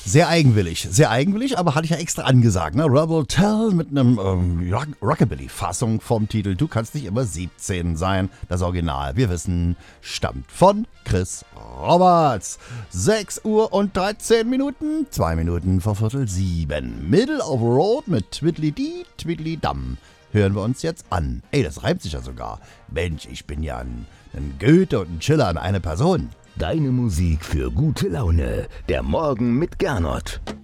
Sehr eigenwillig, aber hatte ich ja extra angesagt, ne? Rebel Tell mit einem Rockabilly-Fassung vom Titel Du kannst nicht immer 17 sein. Das Original, wir wissen, stammt von Chris Roberts. 6 Uhr und 13 Minuten, 2 Minuten vor Viertel 7. Middle of Road mit Twiddly-Dee, Twiddly-Dum. Hören wir uns jetzt an. Ey, das reimt sich ja sogar. Mensch, ich bin ja ein Goethe und ein Schiller in eine Person. Deine Musik für gute Laune. Der Morgen mit Gernot.